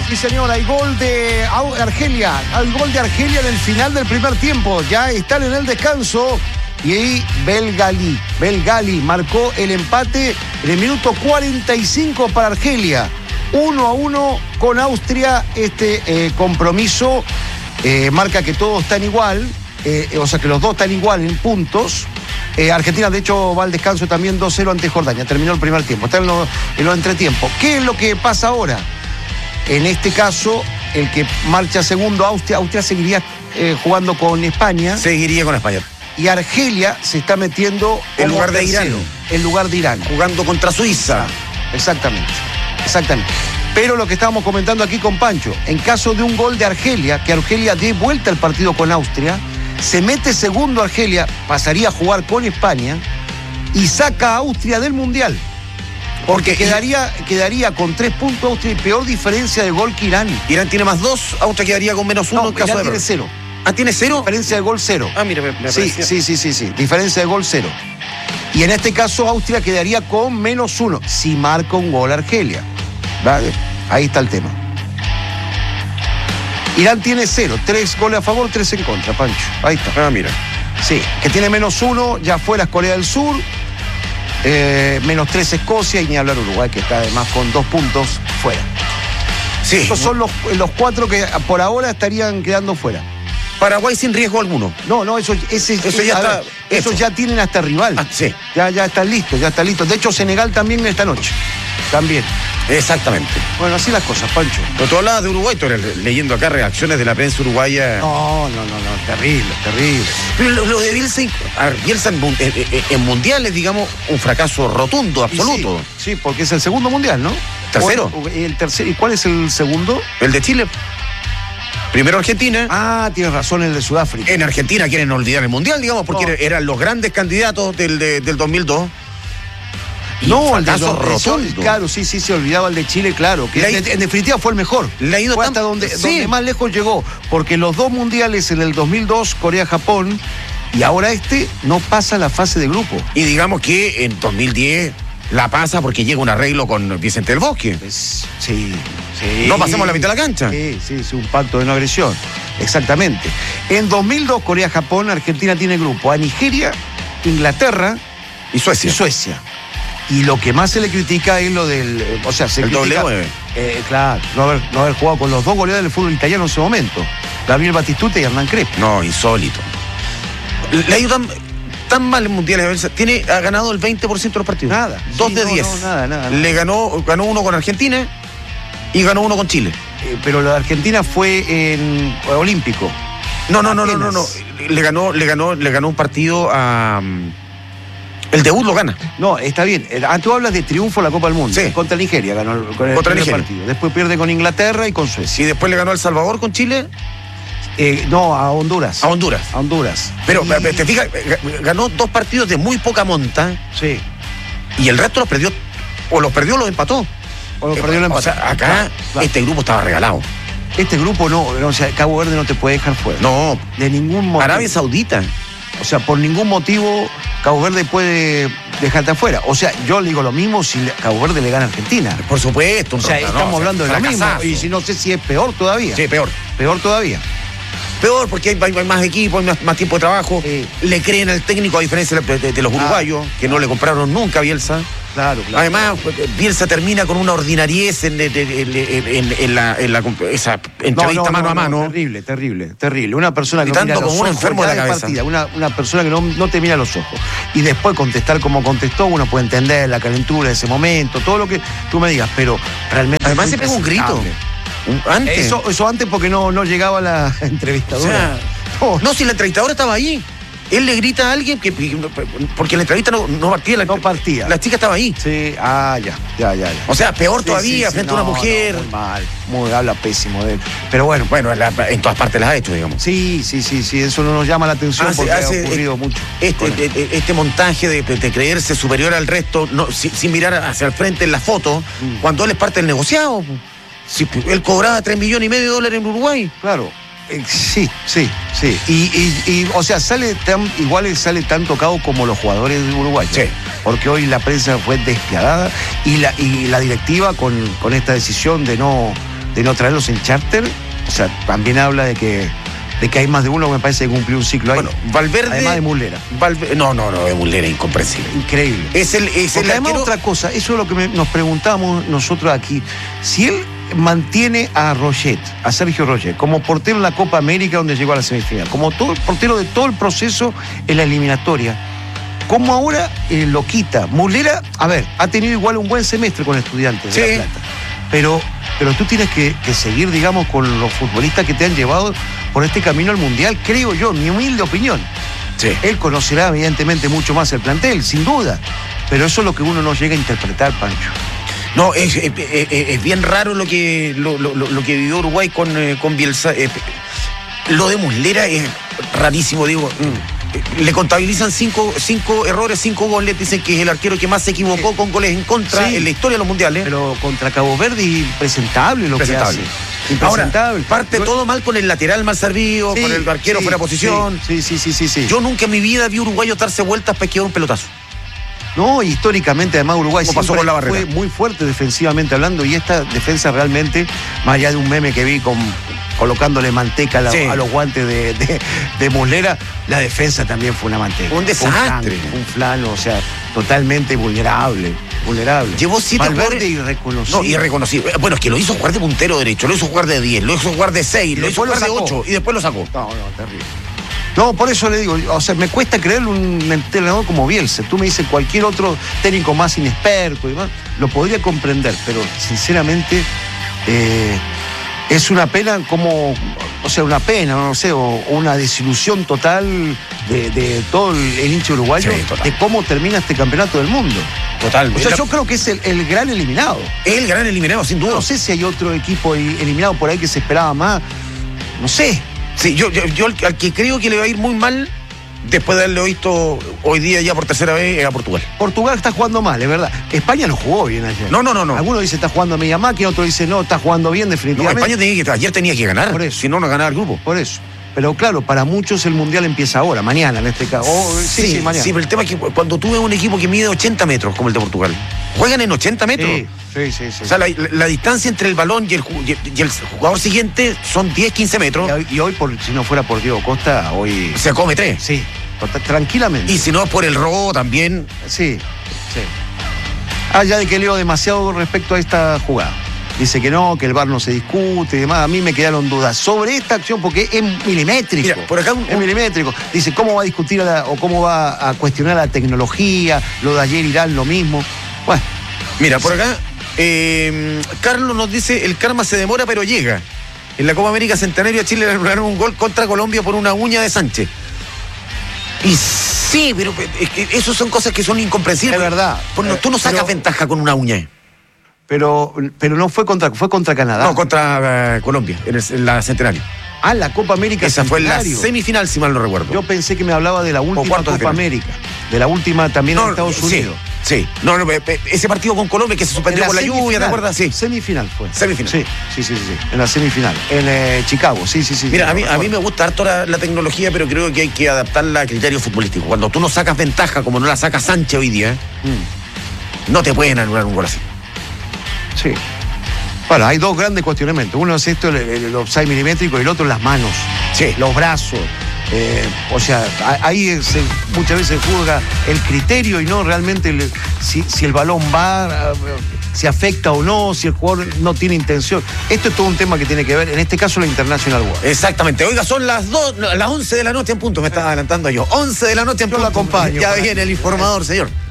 Sí, señor, hay gol de Argelia. Hay gol de Argelia en el final del primer tiempo. Ya están en el descanso. Y ahí Belgali marcó el empate en el minuto 45 para Argelia. 1-1 con Austria. Este compromiso marca que todos están igual. O sea que los dos están igual en puntos. Argentina, de hecho, va al descanso también 2-0 ante Jordania. Terminó el primer tiempo. Está en los entretiempos. ¿Qué es lo que pasa ahora? En este caso, el que marcha segundo, Austria seguiría jugando con España. Seguiría con España. Y Argelia se está metiendo en lugar de Irán. En lugar de Irán. Jugando contra Suiza. Exactamente. Pero lo que estábamos comentando aquí con Pancho, en caso de un gol de Argelia, que Argelia dé vuelta el partido con Austria, se mete segundo Argelia, pasaría a jugar con España y saca a Austria del Mundial. Porque quedaría con 3 puntos Austria y peor diferencia de gol que Irán. Irán tiene más 2, Austria quedaría con menos 1 en caso Irán de... tiene 0. Ah, ¿tiene 0? Diferencia de gol 0. Ah, mira, me parecía. Sí. Diferencia de gol 0. Y en este caso Austria quedaría con menos 1 si marca un gol Argelia. ¿Vale? Ahí está el tema. Irán tiene 0. 3 goles a favor, 3 en contra, Pancho. Ahí está. Ah, mira. Sí, que tiene menos 1, ya fuera Corea del Sur. Menos 3 Escocia y ni hablar Uruguay, que está además con 2 puntos fuera. Sí. Esos son los 4 que por ahora estarían quedando fuera. Paraguay sin riesgo alguno. No, eso ya tienen hasta rival. Ah, sí. Ya están listos. De hecho, Senegal también esta noche. También. Exactamente. Bueno, así las cosas, Pancho. Pero tú hablabas de Uruguay, tú eres leyendo acá reacciones de la prensa uruguaya. No, terrible. Pero lo de Bielsa en mundiales, digamos, un fracaso rotundo, absoluto. Sí, porque es el segundo mundial, ¿no? ¿Tercero? El tercero. ¿Y cuál es el segundo? El de Chile. Primero Argentina. Ah, tienes razón, el de Sudáfrica. En Argentina quieren olvidar el mundial, digamos, porque eran los grandes candidatos del 2002. No, el caso rotundo. Claro, sí, se olvidaba el de Chile, claro. Que en definitiva fue el mejor. Le ha ido fue hasta donde más lejos llegó. Porque los 2 mundiales en el 2002, Corea-Japón, y ahora no pasa la fase de grupo. Y digamos que en 2010 la pasa porque llega un arreglo con Vicente del Bosque. Sí. No pasemos la mitad de la cancha. Sí, un pacto de no agresión. Exactamente. En 2002, Corea-Japón, Argentina tiene grupo a Nigeria, Inglaterra y Suecia. Y lo que más se le critica es lo del... O sea, se critica... W. Claro, no haber jugado con los 2 goleadores del fútbol italiano en ese momento. Gabriel Batistuta y Hernán Crespo. No, insólito. Le ha ido tan mal en mundiales. Ha ganado el 20% de los partidos. Nada. 2 de 10. Nada. Le ganó 1 con Argentina y ganó 1 con Chile. Pero lo de Argentina fue en olímpico. No. Le ganó un partido a... El debut lo gana. No, está bien. Tú hablas de triunfo en la Copa del Mundo. Sí. Contra Nigeria ganó contra Nigeria. Partido. Después pierde con Inglaterra y con Suecia. Y después le ganó a El Salvador con Chile. No, a Honduras. A Honduras. Pero te fijas, ganó 2 partidos de muy poca monta. Sí. Y el resto los perdió. O los perdió o los empató. O sea, acá este grupo estaba regalado. Este grupo no. O sea, Cabo Verde no te puede dejar fuera. No. De ningún motivo. Arabia Saudita. O sea, por ningún motivo Cabo Verde puede dejarte afuera. O sea, yo le digo lo mismo si Cabo Verde le gana a Argentina. Por supuesto. O sea, estamos hablando de lo mismo. Y si no sé si es peor todavía. Sí, peor. Peor todavía. Peor porque hay más equipo, hay más tiempo de trabajo. Le creen al técnico a diferencia de los uruguayos, que no le compraron nunca a Bielsa. Claro. Además, Bielsa termina con una ordinariez en esa entrevista mano a mano. Terrible. Una persona que no mira como los un ojos enfermo de la cabeza. Partida, una persona que no te mira los ojos. Y después contestar como contestó, uno puede entender la calentura de ese momento, todo lo que tú me digas, pero realmente... Además se pega un grito. Antes. Eso antes porque no llegaba la entrevistadora. O sea, no, si la entrevistadora estaba ahí. Él le grita a alguien porque la entrevista no partía. No partía. La chica estaba ahí. Sí, ya. O sea, peor todavía, frente a una mujer. Muy mal, habla pésimo de él. Pero bueno. En todas partes las ha hecho, digamos. Sí, eso no nos llama la atención porque ha ocurrido mucho. Este montaje de creerse superior al resto, sin mirar hacia el frente en la foto, cuando él es parte del negociado. Si él cobraba $3,5 millones en Uruguay. Claro. Sí. Y o sea, igual sale tan tocado como los jugadores de Uruguay. Sí. Porque hoy la prensa fue despiadada y la directiva con esta decisión de no de no traerlos en charter, o sea, también habla de que hay más de uno que me parece que cumplió un ciclo ahí. Bueno, Valverde. Además de Muslera. No, de Muslera, incomprensible. Increíble. Porque además otra cosa, eso es lo que nos preguntamos nosotros aquí. Si él mantiene a Sergio Roget, como portero en la Copa América donde llegó a la semifinal, como portero de todo el proceso en la eliminatoria, ¿cómo ahora lo quita? Muslera, a ver, ha tenido igual un buen semestre con Estudiantes de La Plata. Pero tú tienes que seguir, digamos, con los futbolistas que te han llevado por este camino al Mundial, creo yo, mi humilde opinión. Sí. Él conocerá evidentemente mucho más el plantel, sin duda, pero eso es lo que uno no llega a interpretar, Pancho. No, es bien raro lo que vivió Uruguay con Bielsa. Lo de Muslera es rarísimo, digo. Le contabilizan 5 errores, 5 goles. Dicen que es el arquero que más se equivocó con goles en contra en la historia de los mundiales. Pero contra Cabo Verde, impresentable lo que hace. Ahora, parte todo mal con el lateral mal servido, con el arquero fuera de posición. Sí. Yo nunca en mi vida vi uruguayos darse vueltas para esquivar un pelotazo. No, históricamente además Uruguay siempre fue muy fuerte defensivamente hablando, y esta defensa realmente, más allá de un meme que vi colocándole manteca a los guantes de Muslera, la defensa también fue una manteca. Un desastre. Un flan, o sea, totalmente vulnerable. Llevó 7 Valverde irreconocible. No, irreconocible. Bueno, es que lo hizo jugar de puntero derecho, lo hizo jugar de 10, lo hizo jugar de 6, lo hizo jugar de 8 y después lo sacó. No, terrible. No, por eso le digo, o sea, me cuesta creerle un entrenador como Bielsa. Tú me dices cualquier otro técnico más inexperto y demás, lo podría comprender, pero sinceramente es una pena o una desilusión total de todo el hincha uruguayo de cómo termina este campeonato del mundo. Total. O sea, yo creo que es el gran eliminado. El gran eliminado, sin duda. No sé si hay otro equipo eliminado por ahí que se esperaba más. No sé. Sí, yo al que creo que le va a ir muy mal, después de haberlo visto hoy día ya por tercera vez, es a Portugal. Portugal está jugando mal, es verdad. España no jugó bien ayer. No. Algunos dicen está jugando a media máquina, otros dicen no, está jugando bien definitivamente. No, España ayer tenía que ganar, por eso. Si no ganaba el grupo. Por eso. Pero claro, para muchos el Mundial empieza ahora, mañana en este caso. Sí, mañana. Sí, pero el tema es que cuando tú ves un equipo que mide 80 metros, como el de Portugal, juegan en 80 metros. Sí. O sea, la distancia entre el balón y el jugador siguiente son 10, 15 metros. Y hoy, si no fuera por Diego Costa, hoy... Se come 3. Sí, tranquilamente. Y si no por el robo también. Sí. Ya de que leo demasiado respecto a esta jugada. Dice que no, que el VAR no se discute y demás. A mí me quedaron dudas sobre esta acción porque es milimétrico. Mira, por acá es milimétrico. Dice, ¿cómo va a discutir o cómo va a cuestionar la tecnología? Lo de ayer Irán, lo mismo. Bueno. Mira, por acá, Carlos nos dice, el karma se demora pero llega. En la Copa América Centenario a Chile le anularon un gol contra Colombia por una uña de Sánchez. Y sí, pero es que eso son cosas que son incomprensibles. Es verdad. Tú no sacas ventaja con una uña. Pero no fue contra Canadá. No, contra Colombia, en la Centenario. La Copa América Esa Centenario. Fue la semifinal, si mal no recuerdo. Yo pensé que me hablaba de la última Copa América. De la última también en Estados Unidos. Sí. No, ese partido con Colombia que se suspendió por la lluvia, ¿te acuerdas? Sí. Semifinal fue. Semifinal. Sí. En la semifinal. En Chicago, sí. Mira, a mí me gusta harto la tecnología, pero creo que hay que adaptarla a criterios futbolísticos. Cuando tú no sacas ventaja, como no la saca Sánchez hoy día, no te pueden anular un gol así. Sí. Bueno, hay dos grandes cuestionamientos. Uno es esto, el offside milimétrico, y el otro las manos, los brazos. O sea, ahí muchas veces juzga el criterio y no realmente si el balón va, si afecta o no, si el jugador no tiene intención. Esto es todo un tema que tiene que ver, en este caso, la International Board. Exactamente. Oiga, son las 11 de la noche en punto, me estaba adelantando yo. 11 de la noche en punto. Yo lo acompaño. Ya viene el informador, señor.